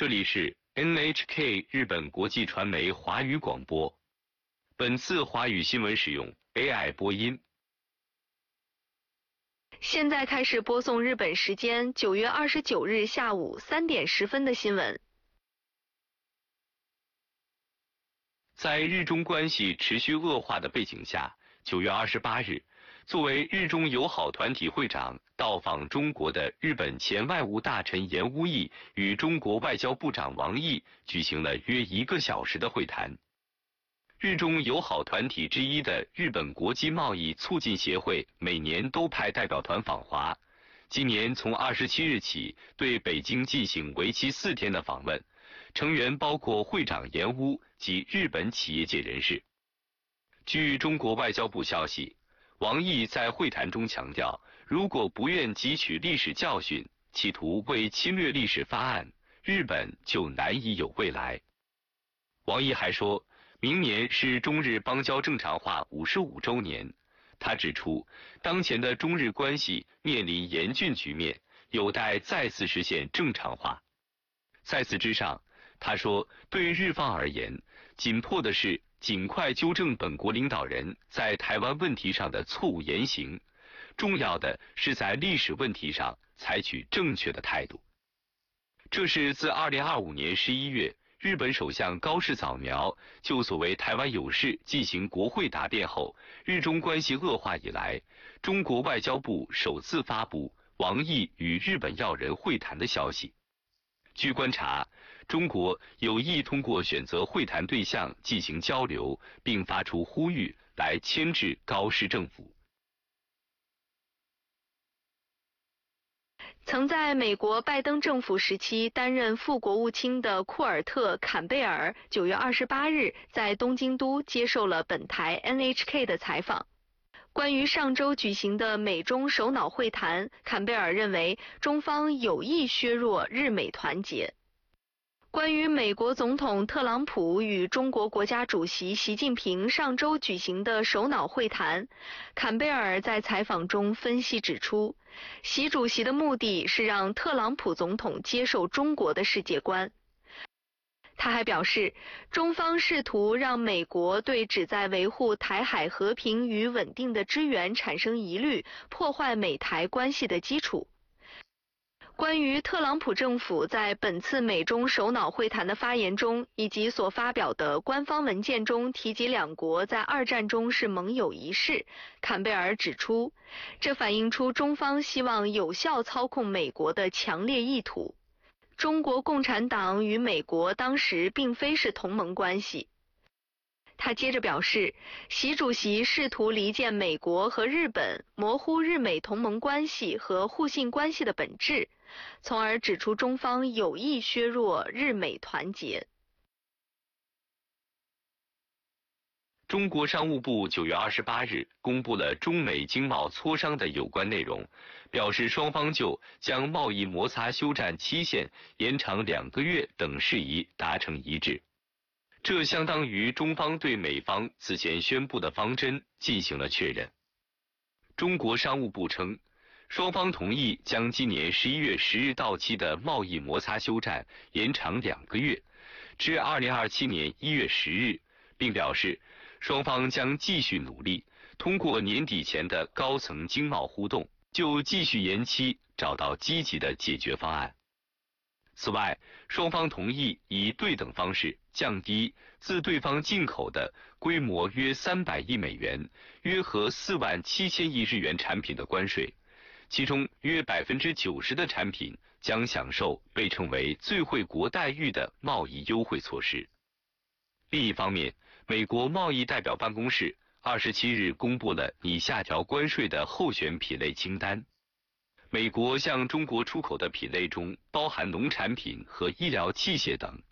这里是 NHK 日本国际传媒华语广播。本次华语新闻使用 AI 播音。 现在开始播送日本时间9月29日下午3点10分的新闻。 在日中关系持续恶化的背景下，9月28日，作为日中友好团体会长到访中国的日本前外务大臣岩屋义与中国外交部长王毅举行了约1个小时的会谈。日中友好团体之一的日本国际贸易促进协会每年都派代表团访华，今年从27日起对北京进行为期4天的访问，成员包括会长岩屋及日本企业界人士。据中国外交部消息，王毅在会谈中强调，如果不愿汲取历史教训，企图为侵略历史发案，日本就难以有未来。王毅还说，明年是中日邦交正常化55周年。他指出，当前的中日关系面临严峻局面，有待再次实现正常化。在此之上，他说，对日方而言，紧迫的是尽快纠正本国领导人在台湾问题上的错误言行，重要的是在历史问题上采取正确的态度。这是自2025年11月日本首相高市早苗就所谓台湾有事进行国会答辩后，日中关系恶化以来，中国外交部首次发布王毅与日本要人会谈的消息。据观察，中国有意通过选择会谈对象进行交流，并发出呼吁来牵制高市政府。 曾在美国拜登政府时期担任副国务卿的库尔特·坎贝尔9月28日在东京都接受了本台 NHK 的采访。关于上周举行的美中首脑会谈，坎贝尔认为中方有意削弱日美团结。关于美国总统特朗普与中国国家主席习近平上周举行的首脑会谈，坎贝尔在采访中分析指出，习主席的目的是让特朗普总统接受中国的世界观。他还表示，中方试图让美国对旨在维护台海和平与稳定的支援产生疑虑，破坏美台关系的基础。关于特朗普政府在本次美中首脑会谈的发言中，以及所发表的官方文件中提及两国在2战中是盟友一事，坎贝尔指出，这反映出中方希望有效操控美国的强烈意图。中国共产党与美国当时并非是同盟关系。他接着表示，习主席试图离间美国和日本，模糊日美同盟关系和互信关系的本质，从而指出中方有意削弱日美团结。 中国商务部9月28日公布了中美经贸磋商的有关内容，表示双方就将贸易摩擦休战期限延长2个月等事宜达成一致。这相当于中方对美方此前宣布的方针进行了确认。中国商务部称，双方同意将今年11月10日到期的贸易摩擦休战延长2个月，至2027年1月10日，并表示双方将继续努力，通过年底前的高层经贸互动，就继续延期找到积极的解决方案。此外，双方同意以对等方式降低自对方进口的规模约300亿美元，约合4万7千亿日元产品的关税，其中约90%的产品将享受被称为最惠国待遇的贸易优惠措施。另一方面，美国贸易代表办公室27日公布了拟下调关税的候选品类清单。美国向中国出口的品类中包含农产品和医疗器械等。